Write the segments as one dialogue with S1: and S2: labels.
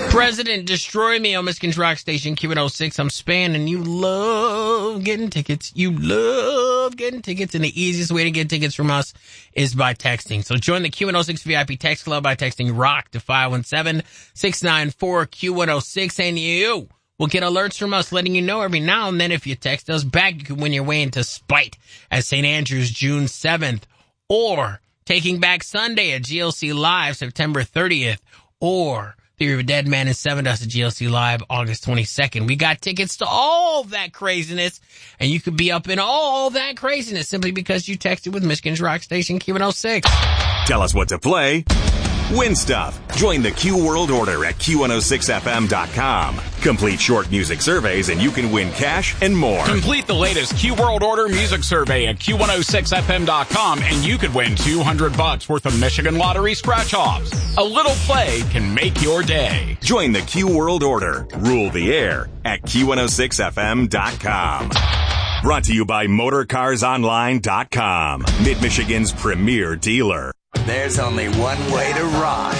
S1: President Destroy Me on Michigan's Rock Station, Q106. I'm Span, and you love getting tickets. You love getting tickets, and the easiest way to get tickets from us is by texting. So join the Q106 VIP Text Club by texting ROCK to 517-694-Q106, and you will get alerts from us letting you know every now and then if you text us back, you can win your way into Spite at St. Andrews June 7th, or Taking Back Sunday at GLC Live September 30th, or Theory of a Dead Man and Seven Dust at GLC Live August 22nd. We got tickets to all that craziness, and you could be up in all that craziness simply because you texted with Michigan's Rock Station Q106.
S2: Tell us what to play. Win stuff. Join the Q World Order at Q106FM.com. Complete short music surveys and you can win cash and more.
S3: Complete the latest Q World Order music survey at Q106FM.com and you could win $200 worth of Michigan Lottery scratch-offs. A little play can make your day.
S2: Join the Q World Order. Rule the air at Q106FM.com. Brought to you by MotorCarsOnline.com. Mid-Michigan's premier dealer.
S4: There's only one way to rock.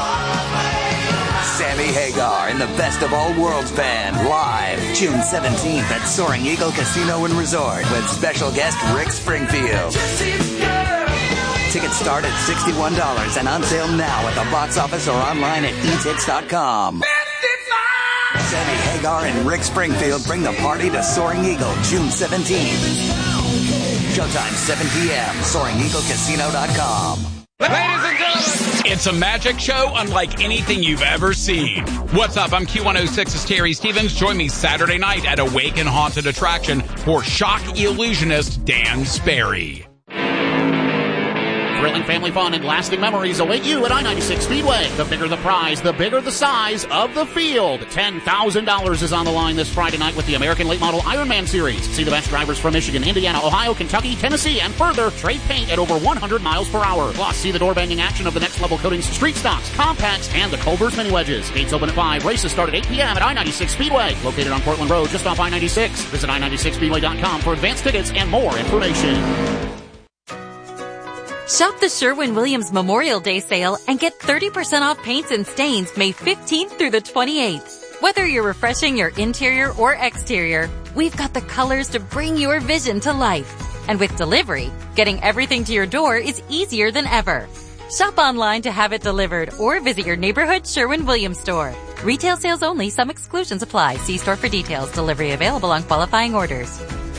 S4: Sammy Hagar in the Best of All Worlds Band live June 17th at Soaring Eagle Casino and Resort with special guest Rick Springfield. Tickets start at $61 and on sale now at the box office or online at etix.com. Sammy Hagar and Rick Springfield bring the party to Soaring Eagle June 17th. Showtime 7 p.m. SoaringEagleCasino.com.
S3: Ladies and gentlemen, it's a magic show unlike anything you've ever seen. What's up? I'm Q106's Terry Stevens. Join me Saturday night at Awaken Haunted Attraction for shock illusionist Dan Sperry.
S5: Thrilling family fun and lasting memories await you at I-96 Speedway. The bigger the prize, the bigger the size of the field. $10,000 is on the line this Friday night with the American Late Model Ironman Series. See the best drivers from Michigan, Indiana, Ohio, Kentucky, Tennessee, and further. Trade paint at over 100 miles per hour. Plus, see the door-banging action of the next level coatings, street stocks, compacts, and the Culver's mini wedges. Gates open at 5. Races start at 8 p.m. at I-96 Speedway. Located on Portland Road, just off I-96. Visit I96speedway.com for advanced tickets and more information.
S6: Shop the Sherwin-Williams Memorial Day sale and get 30% off paints and stains May 15th through the 28th. Whether you're refreshing your interior or exterior, we've got the colors to bring your vision to life. And with delivery, getting everything to your door is easier than ever. Shop online to have it delivered or visit your neighborhood Sherwin-Williams store. Retail sales only. Some exclusions apply. See store for details. Delivery available on qualifying orders.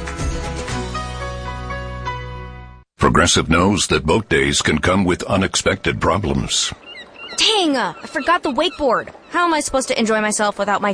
S7: Progressive knows that boat days can come with unexpected problems.
S8: Dang, I forgot the wakeboard. How am I supposed to enjoy myself without my